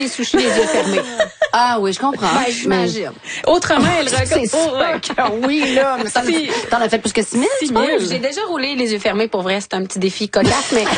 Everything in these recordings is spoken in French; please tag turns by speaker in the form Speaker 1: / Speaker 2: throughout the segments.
Speaker 1: les sushis les yeux fermés.
Speaker 2: Ah oui, je comprends.
Speaker 1: Ben, j'imagine.
Speaker 3: Autrement, elle
Speaker 2: C'est sûr. Oui, là. Mais t'en as fait plus que 6 000, je pense.
Speaker 1: J'ai déjà roulé les yeux fermés. Pour vrai, c'est un petit défi cocasse, mais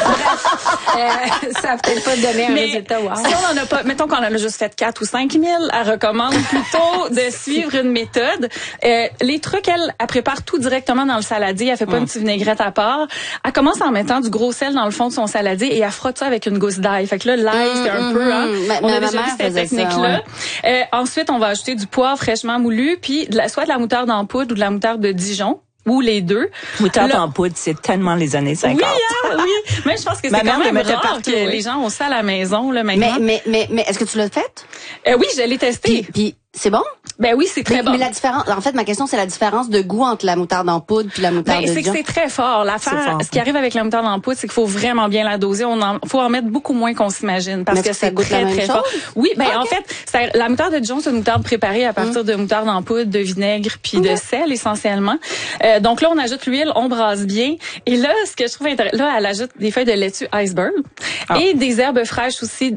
Speaker 1: bref, ça a peut-être pas donné un résultat. Wow.
Speaker 3: Si on en a pas, mettons qu'on en a juste fait 4 ou 5 000, elle recommande plutôt de suivre une méthode. Les trucs, elle prépare tout directement dans le saladier. Elle fait pas une petite vinaigrette à part. Elle commence en mettant du gros sel dans le fond de son saladier et elle frotte ça avec une gousse d'ail. Fait que là, l'ail, c'est un peu, hein. On a déjà vu cette technique-là. Ensuite, on va ajouter du poivre fraîchement moulu, puis soit de la moutarde en poudre ou de la moutarde de Dijon. Ou les deux.
Speaker 4: Moutarde en poudre, c'est tellement les années 50.
Speaker 3: Oui, oui. Mais je pense que c'est quand même rare que les gens ont ça à la maison, là, maintenant.
Speaker 2: Mais est-ce que tu l'as fait?
Speaker 3: Oui, je l'ai testé.
Speaker 2: Puis c'est bon?
Speaker 3: Ben oui, c'est très bon.
Speaker 2: Mais la différence, en fait, ma question, c'est la différence de goût entre la moutarde en poudre puis la moutarde de Dijon.
Speaker 3: C'est que c'est très fort. L'affaire, ce qui arrive avec la moutarde en poudre, c'est qu'il faut vraiment bien la doser. Faut en mettre beaucoup moins qu'on s'imagine parce que c'est très, très fort. Oui, en fait, la moutarde de Dijon, c'est une moutarde préparée à partir de moutarde en poudre, de vinaigre puis de sel, essentiellement. Donc là, on ajoute l'huile, on brasse bien. Et là, ce que je trouve intéressant, là, elle ajoute des feuilles de laitue iceberg et des herbes fraîches aussi,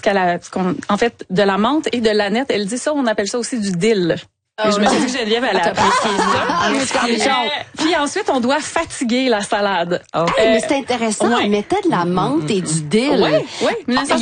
Speaker 3: en fait, de la menthe et de l'aneth. Elle dit ça, on appelle ça aussi du dill. Et je me suis dit que Geneviève allait apprécier ça. Puis ensuite, on doit fatiguer la salade.
Speaker 2: Mais c'est intéressant. On mettait de la menthe et du dill.
Speaker 3: Oui.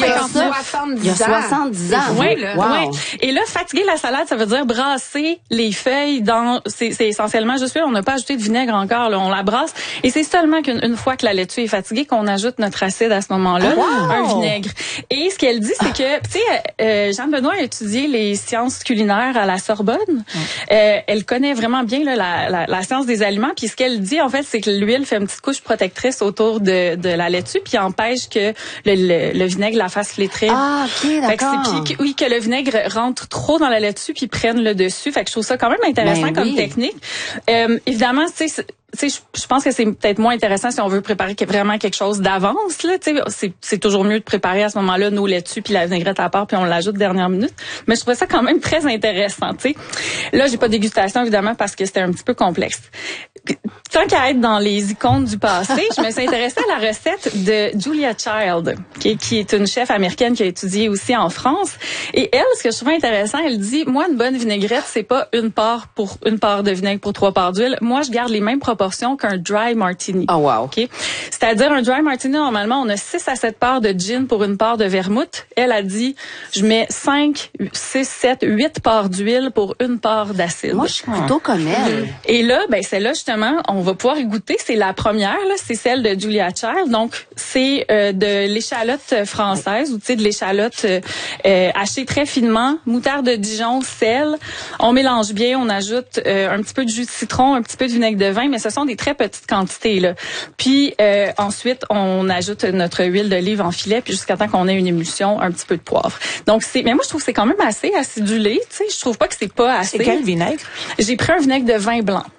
Speaker 3: 1959.
Speaker 2: Il y a 70 ans.
Speaker 3: Oui. Et là, fatiguer la salade, ça veut dire brasser les feuilles dans... C'est essentiellement juste là. On n'a pas ajouté de vinaigre encore. Là. On la brasse. Et c'est seulement qu'une fois que la laitue est fatiguée qu'on ajoute notre acide à ce moment-là. Un vinaigre. Et ce qu'elle dit, c'est que... Tu sais, Jeanne Benoît a étudié les sciences culinaires à la Sorbonne. Elle connaît vraiment bien là, la science des aliments. Puis ce qu'elle dit, en fait, c'est que l'huile fait une petite couche protectrice autour de la laitue, puis empêche que le vinaigre la fasse flétrir.
Speaker 2: Ah, OK, d'accord.
Speaker 3: Puis que le vinaigre rentre trop dans la laitue puis prenne le dessus. Fait que je trouve ça quand même intéressant comme technique. Évidemment, tu sais, je pense que c'est peut-être moins intéressant si on veut préparer vraiment quelque chose d'avance. Là, c'est toujours mieux de préparer à ce moment-là nos laitues puis la vinaigrette à part puis on l'ajoute dernière minute. Mais je trouvais ça quand même très intéressant. T'sais. Là, j'ai pas de dégustation évidemment parce que c'était un petit peu complexe. Tant qu'à être dans les icônes du passé, je me suis intéressée à la recette de Julia Child, qui est une chef américaine qui a étudié aussi en France. Et elle, ce que je trouvais intéressant, elle dit, moi, une bonne vinaigrette, c'est pas une part de vinaigre pour 3 parts d'huile. Moi, je garde les mêmes proportions qu'un dry martini.
Speaker 2: Oh wow.
Speaker 3: Okay? C'est-à-dire, un dry martini, normalement, on a 6 à 7 parts de gin pour une part de vermouth. Elle a dit, je mets 5, 6, 7, 8 parts d'huile pour une part d'acide.
Speaker 2: Moi, je suis plutôt comme elle.
Speaker 3: Et là, celle-là, justement, on va pouvoir y goûter. C'est la première, là, c'est celle de Julia Child. Donc, c'est de l'échalote française ou, tu sais, de l'échalote hachée très finement, moutarde de Dijon, sel. On mélange bien, on ajoute un petit peu de jus de citron, un petit peu de vinaigre de vin, mais ce sont des très petites quantités, là. Puis, ensuite, on ajoute notre huile d'olive en filet, puis jusqu'à temps qu'on ait une émulsion, un petit peu de poivre. Donc, mais moi, je trouve que c'est quand même assez acidulé, tu sais. Je trouve pas que c'est pas assez.
Speaker 4: C'est quel vinaigre?
Speaker 3: J'ai pris un vinaigre de vin blanc.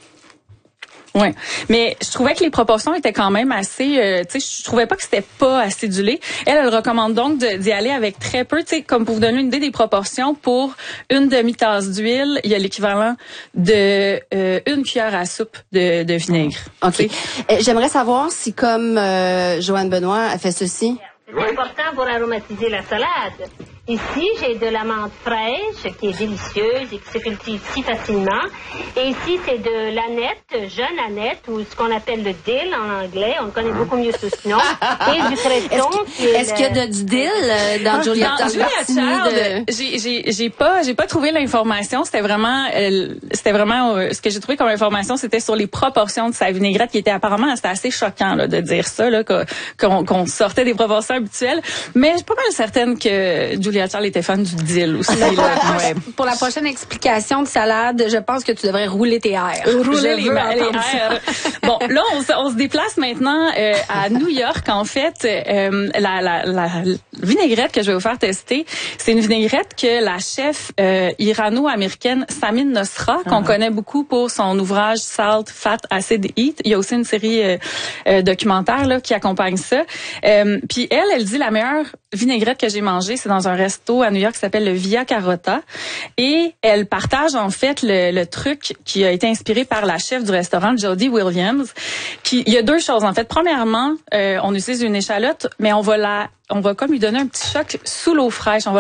Speaker 3: Oui, mais je trouvais que les proportions étaient quand même assez, tu sais, je trouvais pas que c'était pas acidulé. Elle recommande donc d'y aller avec très peu, tu sais, comme pour vous donner une idée des proportions, pour une demi-tasse d'huile, il y a l'équivalent de une cuillère à soupe de vinaigre.
Speaker 2: OK. J'aimerais savoir si, comme Joanne Benoît a fait ceci.
Speaker 5: C'est important pour aromatiser la salade. Ici, j'ai de la menthe fraîche qui est délicieuse et qui se cultive si facilement. Et ici, c'est de l'aneth, jeune aneth, ou ce qu'on appelle le dill en anglais. On le connaît beaucoup mieux sous ce nom. Et du cresson.
Speaker 2: Est-ce qu'il y a du dill dans Julia Child?
Speaker 3: J'ai pas trouvé l'information. C'était vraiment ce que j'ai trouvé comme information, c'était sur les proportions de sa vinaigrette qui était apparemment, c'était assez choquant, là, de dire ça, là, qu'on sortait des proportions habituelles. Mais je suis pas mal certaine que Julia Child était fan du dill aussi.
Speaker 1: Pour la prochaine explication de salade, je pense que tu devrais rouler tes airs.
Speaker 3: Rouler les airs. Bon, là, on se déplace maintenant à New York. En fait, la vinaigrette que je vais vous faire tester, c'est une vinaigrette que la chef irano-américaine Samin Nosra, qu'on connaît beaucoup pour son ouvrage Salt, Fat, Acid, Heat. Il y a aussi une série documentaire là qui accompagne ça. Puis elle dit la meilleure vinaigrette que j'ai mangée, c'est dans un resto à New York qui s'appelle le Via Carota. Et elle partage en fait le truc qui a été inspiré par la chef du restaurant, Jody Williams. Il y a deux choses en fait. Premièrement, on utilise une échalote, mais on va comme lui donner un petit choc sous l'eau fraîche. On va